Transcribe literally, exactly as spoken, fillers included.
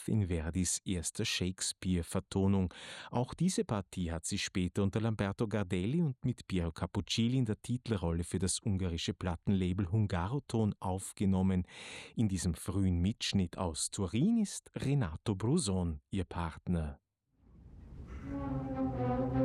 Macbeth in Verdis erster Shakespeare-Vertonung. Auch diese Partie hat sie später unter Lamberto Gardelli und mit Piero Cappuccilli in der Titelrolle für das ungarische Plattenlabel Hungaroton aufgenommen. In diesem frühen Mitschnitt aus Turin ist Renato Bruson ihr Partner.